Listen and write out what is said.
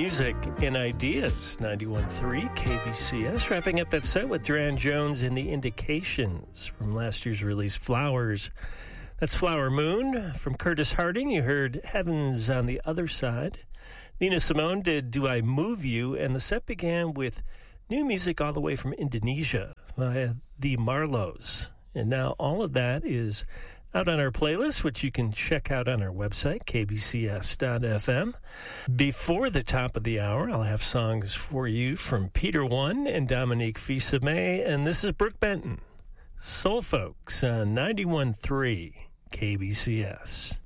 music and ideas. 91.3 KBCS. Wrapping up that set with Durand Jones and the Indications from last year's release, Flowers. That's Flower Moon. From Curtis Harding, you heard Heaven's on the Other Side. Nina Simone did Do I Move You? And the set began with new music all the way from Indonesia via the Marlows. And now all of that is out on our playlist, which you can check out on our website, kbcs.fm. Before the top of the hour, I'll have songs for you from Peter One and Dominique Fils-Aimé, and this is Brooke Benton, Soul Folks on 91.3 KBCS.